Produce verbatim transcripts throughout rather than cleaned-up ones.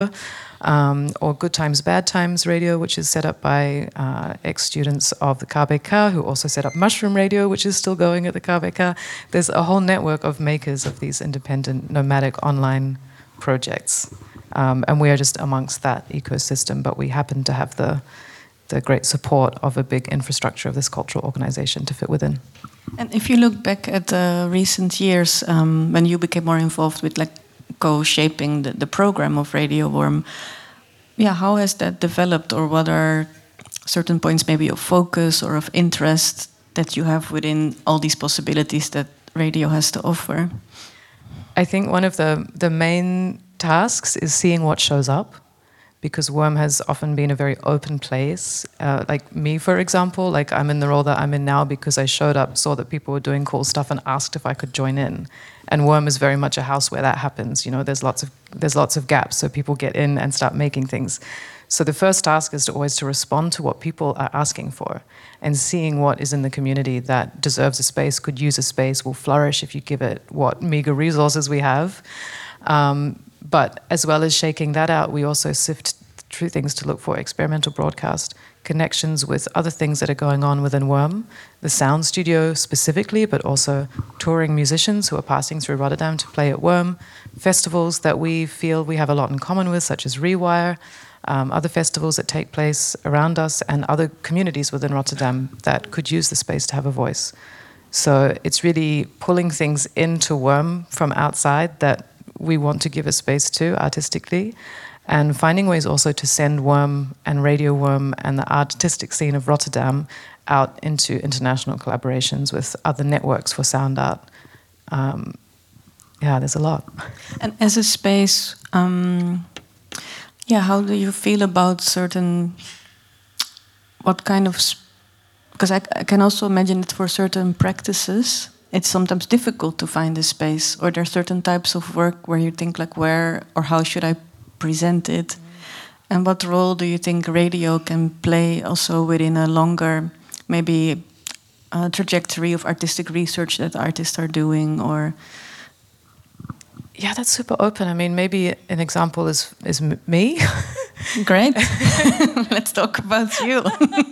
Um, or Good Times, Bad Times Radio, which is set up by uh, ex-students of the K B K, who also set up Mushroom Radio, which is still going at the K B K. There's a whole network of makers of these independent, nomadic online projects. Um, and we are just amongst that ecosystem, but we happen to have the, the great support of a big infrastructure of this cultural organization to fit within. And if you look back at the recent years, um, when you became more involved with like co-shaping the, the program of Radio Worm, yeah, how has that developed, or what are certain points maybe of focus or of interest that you have within all these possibilities that radio has to offer? I think one of the, the main tasks is seeing what shows up, because Worm has often been a very open place. Uh, like me, for example, like I'm in the role that I'm in now because I showed up, saw that people were doing cool stuff and asked if I could join in. And Worm is very much a house where that happens. You know, there's lots of there's lots of gaps, so people get in and start making things. So the first task is to always to respond to what people are asking for, and seeing what is in the community that deserves a space, could use a space, will flourish if you give it what meager resources we have. Um, But as well as shaking that out, we also sift through things to look for experimental broadcast, connections with other things that are going on within Worm, the sound studio specifically, but also touring musicians who are passing through Rotterdam to play at Worm, festivals that we feel we have a lot in common with, such as Rewire, um, other festivals that take place around us, and other communities within Rotterdam that could use the space to have a voice. So it's really pulling things into Worm from outside that we want to give a space to artistically, and finding ways also to send Worm and Radio Worm and the artistic scene of Rotterdam out into international collaborations with other networks for sound art. Um, yeah, there's a lot. And as a space, um, yeah, how do you feel about certain, what kind of, because I, I can also imagine that for certain practices, it's sometimes difficult to find a space, or there are certain types of work where you think like, where or how should I present it? Mm. And what role do you think radio can play also within a longer, maybe a trajectory of artistic research that artists are doing? Or yeah, that's super open. I mean, maybe an example is is me. Great. Let's talk about you.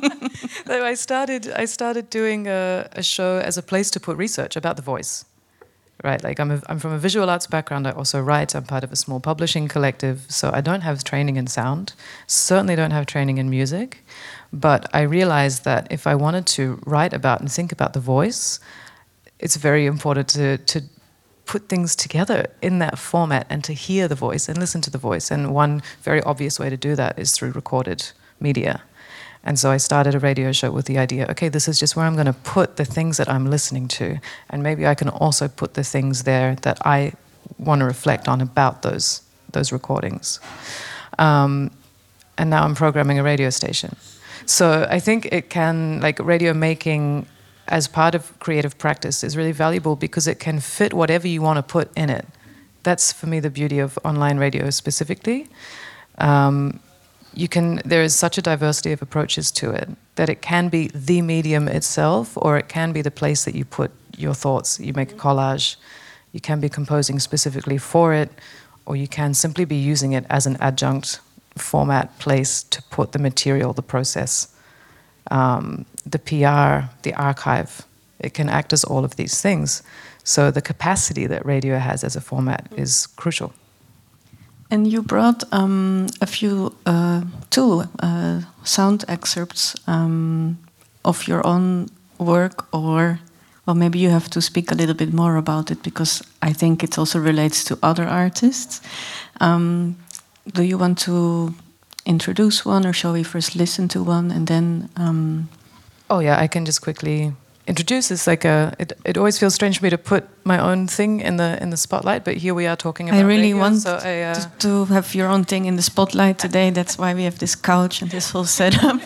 I started I started doing a, a show as a place to put research about the voice. Right, like I'm a, I'm from a visual arts background. I also write. I'm part of a small publishing collective, so I don't have training in sound. Certainly don't have training in music. But I realized that if I wanted to write about and think about the voice, it's very important to to put things together in that format and to hear the voice and listen to the voice. And one very obvious way to do that is through recorded media. And so I started a radio show with the idea, okay, this is just where I'm going to put the things that I'm listening to. And maybe I can also put the things there that I want to reflect on about those, those recordings. Um, and now I'm programming a radio station. So I think it can, like radio making as part of creative practice is really valuable because it can fit whatever you want to put in it. That's for me the beauty of online radio specifically. Um, you can, there is such a diversity of approaches to it that it can be the medium itself, or it can be the place that you put your thoughts. You make a collage, you can be composing specifically for it, or you can simply be using it as an adjunct format place to put the material, the process, um, the P R, the archive. It can act as all of these things. So the capacity that radio has as a format is crucial. And you brought um, a few, uh, two uh, sound excerpts um, of your own work, or, well, maybe you have to speak a little bit more about it, because I think it also relates to other artists. Um, do you want to introduce one, or shall we first listen to one and then... Um... Oh yeah, I can just quickly introduce. It's like a. It, it always feels strange for me to put my own thing in the in the spotlight, but here we are talking about. I really radio, want so I, uh... to, to have your own thing in the spotlight today. That's why we have this couch and this whole setup.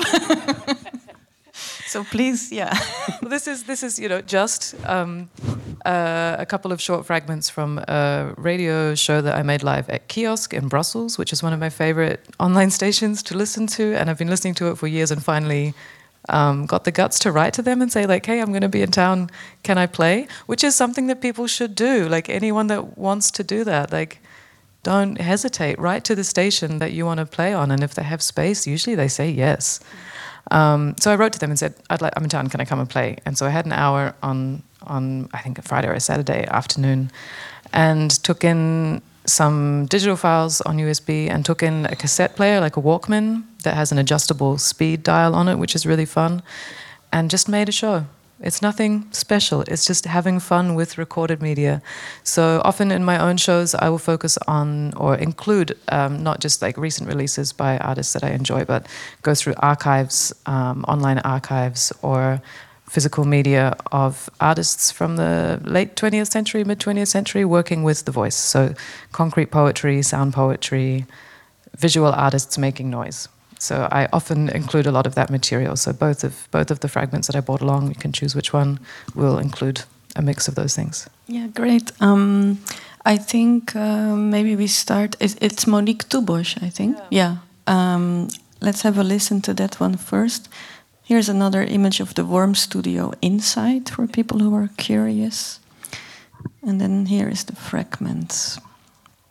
So please, yeah. Well, this is this is you know just um, uh, a couple of short fragments from a radio show that I made live at Kiosk in Brussels, which is one of my favorite online stations to listen to, and I've been listening to it for years, and finally. Um, got the guts to write to them and say, like, hey, I'm going to be in town, can I play? Which is something that people should do, like anyone that wants to do that. Like, don't hesitate. Write to the station that you want to play on, and if they have space, usually they say yes. Um, so I wrote to them and said, I'd like, I'm in town, can I come and play? And so I had an hour on, on I think, a Friday or a Saturday afternoon, and took in some digital files on U S B and took in a cassette player, like a Walkman, that has an adjustable speed dial on it, which is really fun, and just made a show. It's nothing special. It's just having fun with recorded media. So often in my own shows, I will focus on or include um, not just like recent releases by artists that I enjoy, but go through archives, um, online archives, or physical media of artists from the late twentieth century, mid twentieth century, working with the voice. So concrete poetry, sound poetry, visual artists making noise. So I often include a lot of that material. So both of both of the fragments that I brought along, you can choose which one, will include a mix of those things. Yeah, great. Um, I think uh, maybe we start. It's, it's Monique Toubosch, I think. Yeah. yeah. Um, let's have a listen to that one first. Here's another image of the Worm Studio inside for people who are curious. And then here is the fragments.